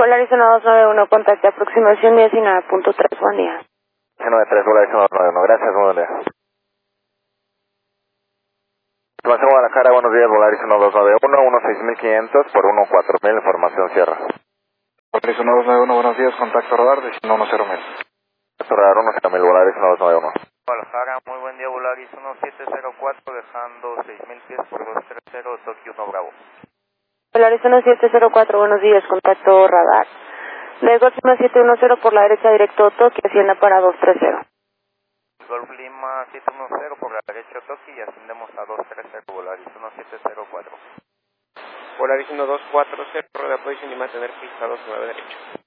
Volaris 1291, contacte aproximación 19.3, buen día. 93, Volaris 1291, gracias, muy buen día. Información Guadalajara, buenos días, Volaris 1291, 16500 por 14000, información cierra. Volaris 1291, buenos días, contacto radar, destino 10000. Contacto radar 17000, Volaris 1291. Guadalajara, muy buen día, Volaris 1704, dejando 6000 pies por 230, Tokio 1 Bravo. Volaris 1704, buenos días, contacto radar. De Golf 1710 por la derecha directo Tokio, Hacienda para 230. Golf Lima 710 por la derecha Tokio y ascendemos a 230, Volaris 1704. Volaris 1240, rueda posición y mantener pista 29 derecho.